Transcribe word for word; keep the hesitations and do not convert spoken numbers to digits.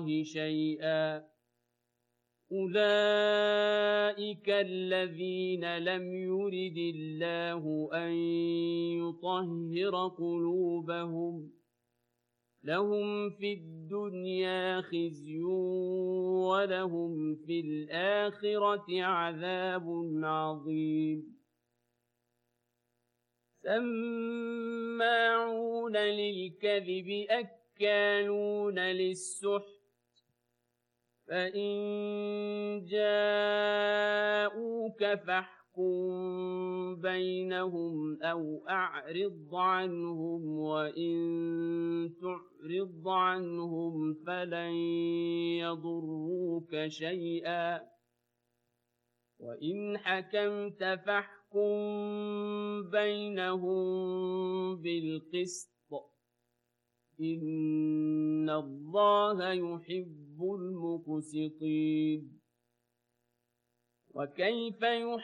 شيئا أولئك الذين لم يرد الله أن يطهر قلوبهم لهم في الدنيا خزي ولهم في الآخرة عذاب عظيم سماعون للكذب أكالون للسحت فإن جاءوك فاحكم بينهم أو أعرض عنهم وإن تعرض عنهم فلن يضروك شيئا وإن حكمت فاحكم بينهم بالقسط إن الله يحب المقسطين وكيف يحب